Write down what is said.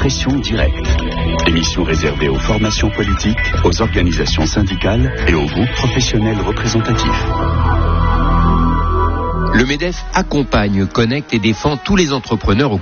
Expression directe. Émission réservée aux formations politiques, aux organisations syndicales et aux groupes professionnels représentatifs. Le MEDEF accompagne, connecte et défend tous les entrepreneurs au